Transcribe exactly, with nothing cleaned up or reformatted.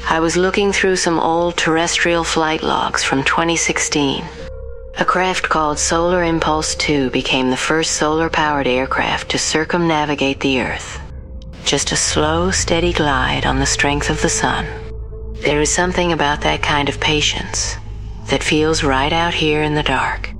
I was looking through some old terrestrial flight logs from twenty sixteen. A craft called Solar Impulse two became the first solar-powered aircraft to circumnavigate the Earth. Just a slow, steady glide on the strength of the sun. There is something about that kind of patience that feels right out here in the dark.